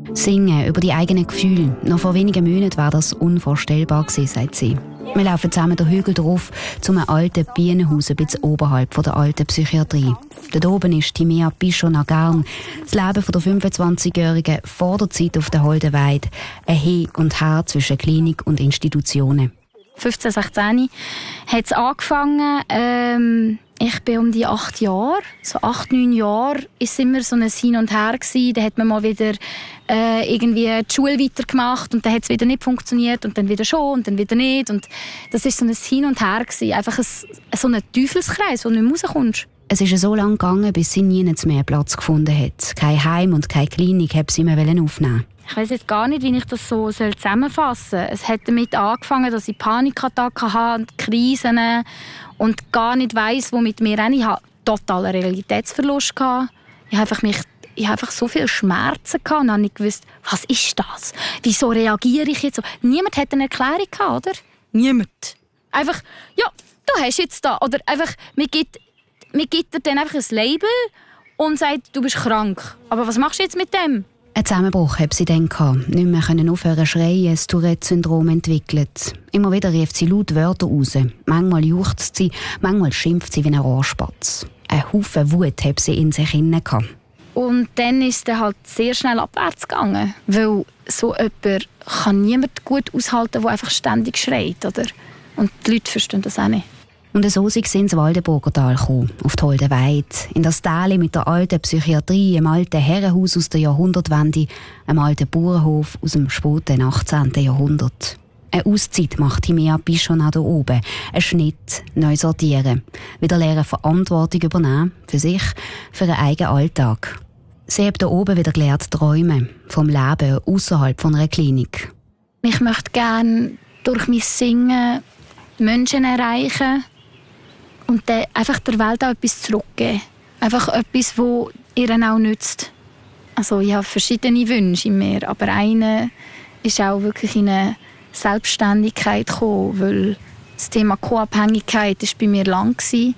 Singen über die eigenen Gefühle. Noch vor wenigen Monaten war das unvorstellbar gewesen, sagt sie. Wir laufen zusammen den Hügel drauf zu einem alten Bienenhaus ein bisschen oberhalb von der alten Psychiatrie. Dort oben ist Timea Pichon-Agarn. Das Leben der 25-Jährigen vor der Zeit auf der Holdenweide. Ein Hin und Her zwischen Klinik und Institutionen. 15, 16 hat es angefangen. Ich bin um die 8 Jahre. So 8, 9 Jahre war es immer so ein Hin und Her gewesen. Da hat man mal wieder irgendwie die Schule weitergemacht und dann hat es wieder nicht funktioniert und dann wieder schon und dann wieder nicht. Und das war so ein Hin und Her gewesen. Einfach so ein Teufelskreis, wo du nicht rauskommst. Es ist so lange gegangen, bis sie nie mehr Platz gefunden hat. Kein Heim und keine Klinik hat sie mehr aufnehmen. Ich weiss jetzt gar nicht, wie ich das so zusammenfassen soll. Es hat damit angefangen, dass ich Panikattacken hatte, Krisen und gar nicht weiss, wo mit mir Ich hatte totalen Realitätsverlust. Ich habe einfach so viele Schmerzen gehabt und habe nicht gewusst, was ist das? Wieso reagiere ich jetzt so? Niemand hat eine Erklärung gehabt, oder? Niemand. Einfach, ja, du hast jetzt da. Oder einfach, mir gibt dir dann einfach ein Label und sagt, du bist krank. Aber was machst du jetzt mit dem? Ein Zusammenbruch hat sie dann gehabt. Nicht mehr aufhören zu schreien, ein Tourette-Syndrom entwickelt. Immer wieder rief sie laut Wörter raus. Manchmal juchzt sie, manchmal schimpft sie wie ein Rohrspatz. Ein Haufen Wut hat sie in sich hinein gehabt. Und dann ist es halt sehr schnell abwärts gegangen. Weil so jemand kann niemand gut aushalten, der einfach ständig schreit. Oder? Und die Leute verstehen das auch nicht. Und so sind sie ins Waldenburger Tal gekommen, auf die Holdenweide, in das Tal mit der alten Psychiatrie, einem alten Herrenhaus aus der Jahrhundertwende, einem alten Bauernhof aus dem späten 18. Jahrhundert. Eine Auszeit macht Timea Pichon hier oben. Ein Schnitt, neu sortieren. Wieder lernen, Verantwortung übernehmen, für sich, für einen eigenen Alltag. Sie hat hier oben wieder gelernt, träumen, vom Leben außerhalb von einer Klinik. Ich möchte gerne durch mein Singen Menschen erreichen und dann einfach der Welt auch etwas zurückgeben. Einfach etwas, das ihr auch nützt. Also ich habe verschiedene Wünsche in mir, aber einer ist auch wirklich in eine Selbstständigkeit gekommen, weil das Thema Co-Abhängigkeit war bei mir lang gewesen.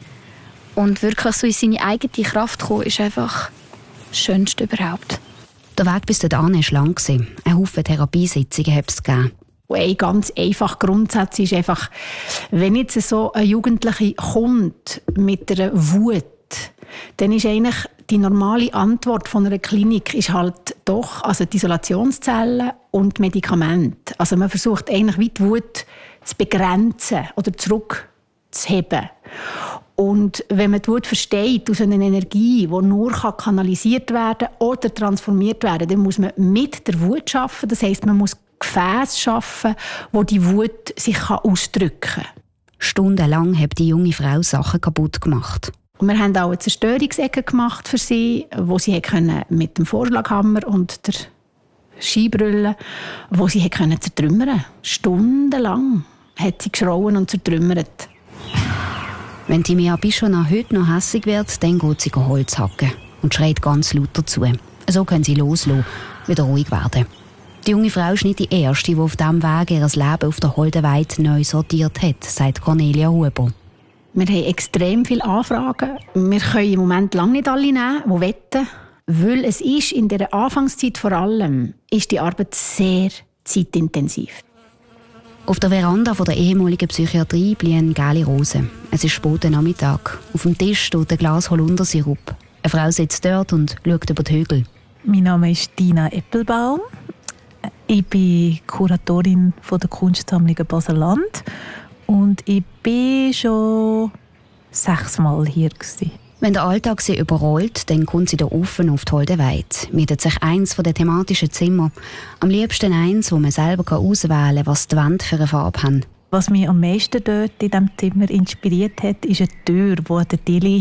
Und wirklich so in seine eigene Kraft kommen, ist einfach das Schönste überhaupt. Der Weg bis dorthin war lang. Ein Haufen Therapiesitzungen hat es gegeben. Ein ganz einfacher Grundsatz ist einfach, wenn jetzt so ein Jugendlicher kommt mit einer Wut, dann ist eigentlich die normale Antwort von einer Klinik ist halt doch also die Isolationszellen und Medikamente. Also man versucht eigentlich wie die Wut zu begrenzen oder zurückzuheben. Und wenn man die Wut versteht aus einer Energie, die nur kanalisiert werden oder transformiert werden kann, dann muss man mit der Wut arbeiten. Das heisst, man muss Gefäße schaffen, wo die Wut sich ausdrücken kann. Stundenlang hat die junge Frau Sachen kaputt gemacht. Und wir haben auch eine Zerstörungsecke gemacht für sie, wo sie mit dem Vorschlaghammer und der Skibrille, wo sie zertrümmern konnte. Stundenlang hat sie geschrauen und zertrümmert. Wenn Timea Pichon heute noch hässig wird, dann geht sie Holz hacken und schreit ganz laut dazu. So können sie loslassen, wieder ruhig werden. Die junge Frau ist nicht die Erste, die auf diesem Weg ihr Leben auf der Holdenweide neu sortiert hat, sagt Cornelia Huber. Wir haben extrem viele Anfragen. Wir können im Moment lange nicht alle nehmen, die wetten. Weil es ist in der Anfangszeit vor allem, ist die Arbeit sehr zeitintensiv. Auf der Veranda der ehemaligen Psychiatrie blühen gelbe Rosen. Es ist später Nachmittag. Auf dem Tisch steht ein Glas Holundersirup. Eine Frau sitzt dort und schaut über die Hügel. Mein Name ist Dina Eppelbaum. Ich bin Kuratorin der Kunstsammlung Basel-Land und ich bin schon 6 Mal hier gewesen. Wenn der Alltag sie überrollt, dann kommt sie hier offen auf die Holdenweide, mietet sich eins der thematischen Zimmer. Am liebsten eins, wo man selber auswählen kann, was die Wände für eine Farbe haben. Was mich am meisten dort in diesem Zimmer inspiriert hat, ist eine Tür, wo der Tilly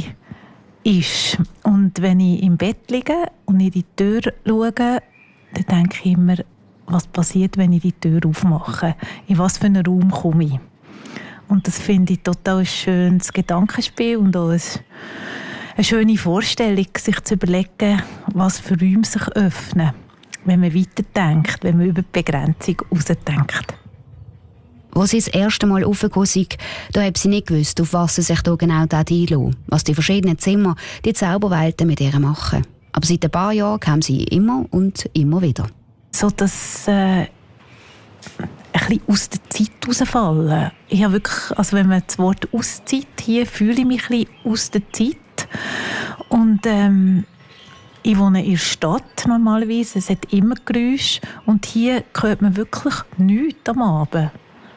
ist. Und wenn ich im Bett liege und in die Tür schaue, dann denke ich immer, was passiert, wenn ich die Tür aufmache? In was für einen Raum komme ich? Und das finde ich total ein schönes Gedankenspiel und auch eine schöne Vorstellung, sich zu überlegen, was für Räume sich öffnen, wenn man weiterdenkt, wenn man über die Begrenzung hinausdenkt. Als sie das erste Mal raufgekommen sind, da hat sie nicht gewusst, auf was sie sich da genau einlassen, was die verschiedenen Zimmer, die Zauberwelten mit ihr machen. Aber seit ein paar Jahren kam sie immer und immer wieder. so dass ein bisschen aus der Zeit rausfallen. Ich habe wirklich, also wenn man das Wort Auszeit hier, fühle ich mich ein bisschen aus der Zeit. Und ich wohne in der Stadt normalerweise, es hat immer Geräusche und hier hört man wirklich nichts am Abend.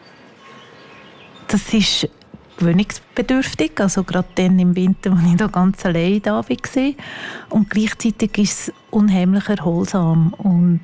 Das ist gewöhnungsbedürftig, also gerade dann im Winter, als ich da ganz allein da war. Und gleichzeitig ist es unheimlich erholsam und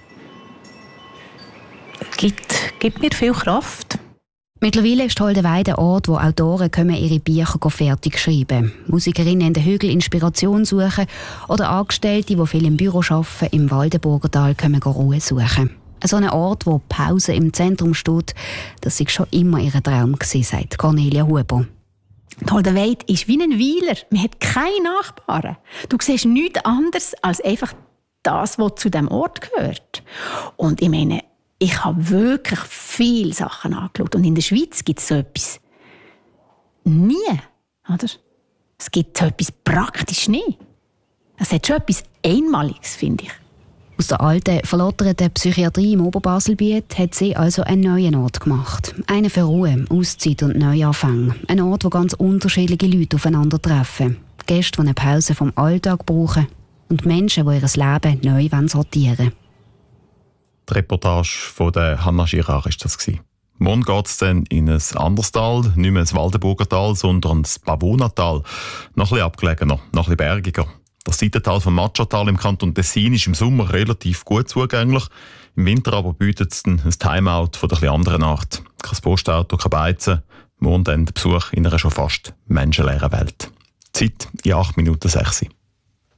gibt mir viel Kraft. Mittlerweile ist Holdenweide ein Ort, wo Autoren ihre Bücher fertig schreiben. Musikerinnen in den Hügeln Inspiration suchen oder Angestellte, die viel im Büro arbeiten, im Waldenburgertal Ruhe suchen. So ein Ort, wo Pause im Zentrum steht, das war schon immer ihr Traum, sagt Cornelia Huber. Holdenweide ist wie ein Weiler. Man hat keine Nachbarn. Du siehst nichts anderes als einfach das, was zu diesem Ort gehört. Und ich meine, ich habe wirklich viele Sachen angeschaut. Und in der Schweiz gibt es so etwas nie. Oder? Es gibt so etwas praktisch nie. Es hat schon etwas Einmaliges, finde ich. Aus der alten, verlotterten Psychiatrie im Oberbaselbiet hat sie also einen neuen Ort gemacht. Einen für Ruhe, Auszeit und Neuanfang. Ein Ort, wo ganz unterschiedliche Leute aufeinandertreffen. Gäste, die eine Pause vom Alltag brauchen. Und Menschen, die ihr Leben neu sortieren wollen. Die Reportage von der Hanna Girard war das. Morgen geht es dann in ein anderes Tal, nicht mehr das Waldenburgertal, sondern das Pavonatal. Noch ein bisschen abgelegener, noch ein bisschen bergiger. Das Seitental vom Matschatal im Kanton Tessin ist im Sommer relativ gut zugänglich. Im Winter aber bietet es ein Timeout von der anderen Art. Kein Postauto, kein Beizen. Morgen dann der Besuch in einer schon fast menschenleeren Welt. Zeit in 8 Minuten 6.